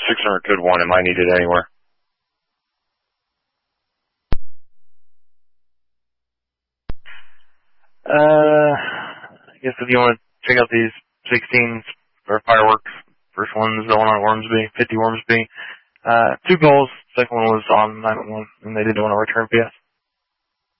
600 code 1. Am I needed anywhere? I guess if you want to check out these 16s or fireworks, first one's the one on Ormsby, 50 Ormsby. 2 goals. Second one was on 9-1, and they didn't want to return PS.